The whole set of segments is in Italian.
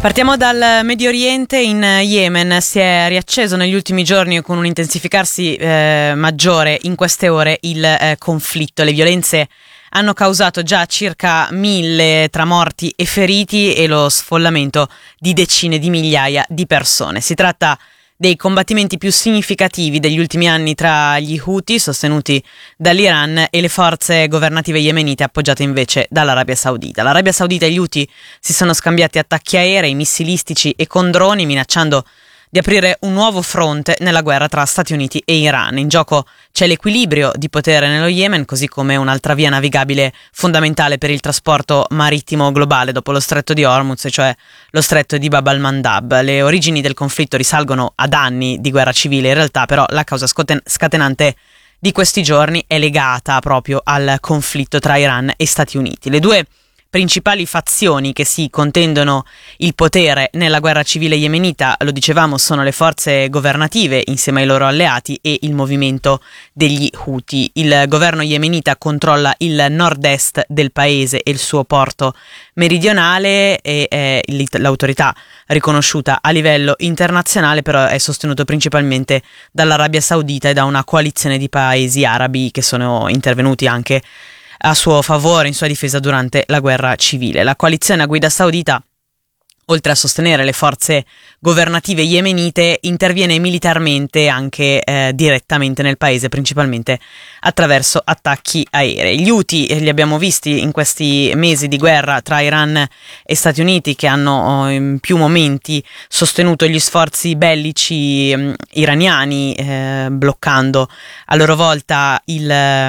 Partiamo dal Medio Oriente. In Yemen si è riacceso negli ultimi giorni con un intensificarsi maggiore in queste ore il conflitto. Le violenze hanno causato già circa 1.000 tra morti e feriti e lo sfollamento di decine di migliaia di persone. Si tratta dei combattimenti più significativi degli ultimi anni tra gli Houthi, sostenuti dall'Iran, e le forze governative yemenite appoggiate invece dall'Arabia Saudita. L'Arabia Saudita e gli Houthi si sono scambiati attacchi aerei, missilistici e con droni, minacciando di aprire un nuovo fronte nella guerra tra Stati Uniti e Iran. In gioco c'è l'equilibrio di potere nello Yemen, così come un'altra via navigabile fondamentale per il trasporto marittimo globale dopo lo stretto di Hormuz, cioè lo stretto di Bab al-Mandab. Le origini del conflitto risalgono ad anni di guerra civile, in realtà però la causa scatenante di questi giorni è legata proprio al conflitto tra Iran e Stati Uniti. Le due principali fazioni che si contendono il potere nella guerra civile yemenita, lo dicevamo, sono le forze governative insieme ai loro alleati e il movimento degli Houthi. Il governo yemenita controlla il nord-est del paese e il suo porto meridionale e è l'autorità riconosciuta a livello internazionale, però è sostenuto principalmente dall'Arabia Saudita e da una coalizione di paesi arabi che sono intervenuti anche a suo favore, in sua difesa durante la guerra civile. La coalizione a guida saudita, oltre a sostenere le forze governative yemenite, interviene militarmente anche direttamente nel paese, principalmente attraverso attacchi aerei. Gli Houthi li abbiamo visti in questi mesi di guerra tra Iran e Stati Uniti, che hanno in più momenti sostenuto gli sforzi bellici iraniani, bloccando a loro volta il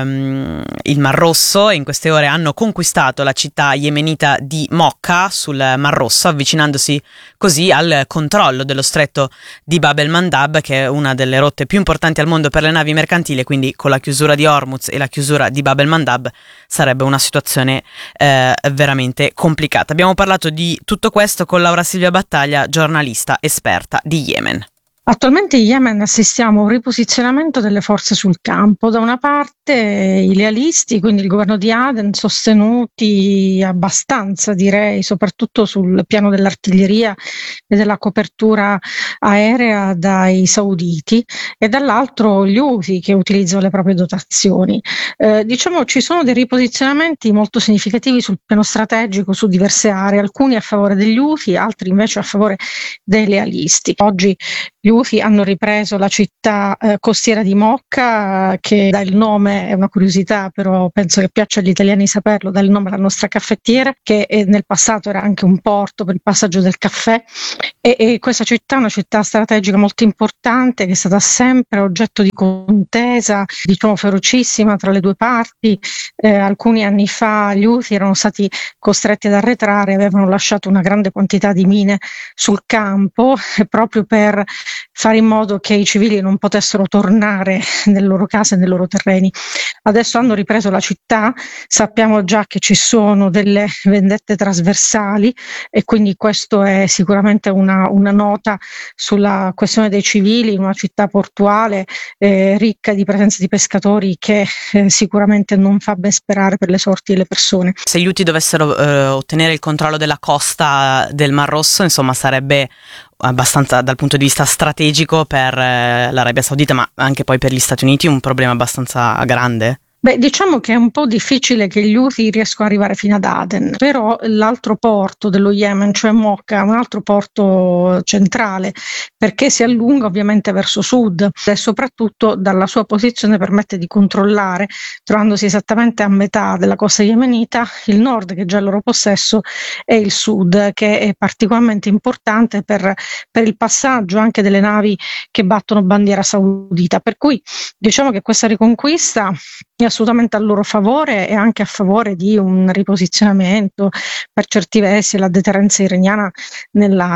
Mar Rosso, e in queste ore hanno conquistato la città yemenita di Mokka sul Mar Rosso, avvicinandosi così al controllo dello stretto di Bab el-Mandab, che è una delle rotte più importanti al mondo per le navi mercantili. Quindi con la chiusura di Hormuz e la chiusura di Bab el-Mandab sarebbe una situazione veramente complicata. Abbiamo parlato di tutto questo con Laura Silvia Battaglia, giornalista esperta di Yemen. Attualmente in Yemen assistiamo a un riposizionamento delle forze sul campo. Da una parte i lealisti, quindi il governo di Aden, sostenuti abbastanza, direi, soprattutto sul piano dell'artiglieria e della copertura aerea dai sauditi, e dall'altro gli Houthi che utilizzano le proprie dotazioni. Diciamo ci sono dei riposizionamenti molto significativi sul piano strategico su diverse aree, alcuni a favore degli Houthi, altri invece a favore dei lealisti. Oggi gli Houthi hanno ripreso la città costiera di Mokka, che dà il nome, è una curiosità, però penso che piaccia agli italiani saperlo, dà il nome alla nostra caffettiera, che nel passato era anche un porto per il passaggio del caffè, e questa città è una città strategica molto importante, che è stata sempre oggetto di contesa, diciamo ferocissima, tra le due parti. Alcuni anni fa gli Houthi erano stati costretti ad arretrare, avevano lasciato una grande quantità di mine sul campo proprio per fare in modo che i civili non potessero tornare nelle loro case e nei loro terreni. Adesso hanno ripreso la città, sappiamo già che ci sono delle vendette trasversali, e quindi questo è sicuramente una nota sulla questione dei civili in una città portuale ricca di presenza di pescatori, che sicuramente non fa ben sperare per le sorti delle persone. Se gli Houthi dovessero ottenere il controllo della costa del Mar Rosso, insomma, sarebbe abbastanza, dal punto di vista strategico, per l'Arabia Saudita, ma anche poi per gli Stati Uniti, un problema abbastanza grande? Beh, diciamo che è un po' difficile che gli Houthi riescano ad arrivare fino ad Aden, però l'altro porto dello Yemen, cioè Mokka, è un altro porto centrale, perché si allunga ovviamente verso sud e soprattutto dalla sua posizione permette di controllare, trovandosi esattamente a metà della costa yemenita, il nord, che è già il loro possesso, e il sud, che è particolarmente importante per il passaggio anche delle navi che battono bandiera saudita. Per cui diciamo che questa riconquista è assolutamente a loro favore e anche a favore di un riposizionamento per certi versi la deterrenza iraniana nell'area.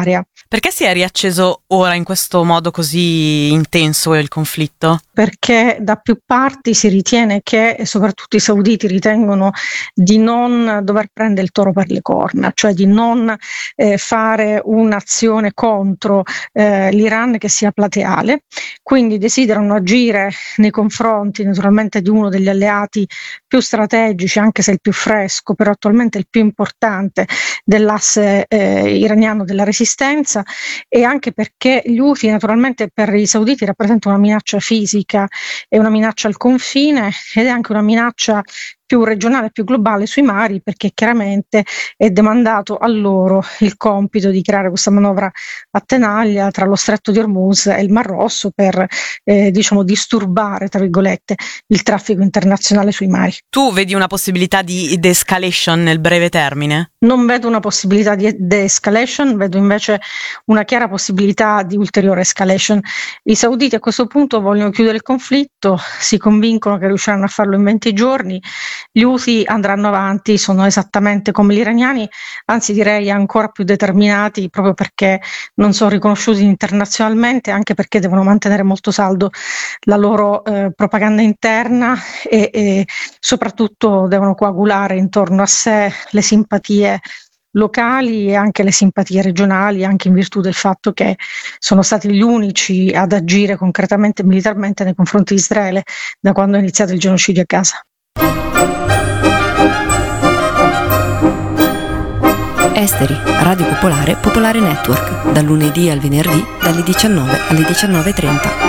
Perché si è riacceso ora in questo modo così intenso il conflitto? Perché da più parti si ritiene che, e soprattutto i sauditi ritengono, di non dover prendere il toro per le corna, cioè di non fare un'azione contro l'Iran che sia plateale, quindi desiderano agire nei confronti naturalmente di uno degli alleati più strategici, anche se il più fresco, però attualmente il più importante dell'asse iraniano della resistenza, e anche perché gli Houthi naturalmente per i sauditi rappresentano una minaccia fisica e una minaccia al confine, ed è anche una minaccia più regionale, più globale sui mari, perché chiaramente è demandato a loro il compito di creare questa manovra a tenaglia tra lo stretto di Hormuz e il Mar Rosso per disturbare, tra virgolette, il traffico internazionale sui mari. Tu vedi una possibilità di de-escalation nel breve termine? Non vedo una possibilità di de-escalation, vedo invece una chiara possibilità di ulteriore escalation. I sauditi a questo punto vogliono chiudere il conflitto, si convincono che riusciranno a farlo in 20 giorni, gli Houthi andranno avanti, sono esattamente come gli iraniani, anzi direi ancora più determinati, proprio perché non sono riconosciuti internazionalmente, anche perché devono mantenere molto saldo la loro propaganda interna e soprattutto devono coagulare intorno a sé le simpatie locali e anche le simpatie regionali, anche in virtù del fatto che sono stati gli unici ad agire concretamente e militarmente nei confronti di Israele da quando è iniziato il genocidio a Gaza. Esteri, Radio Popolare, Popolare Network, dal lunedì al venerdì dalle 19 alle 19:30.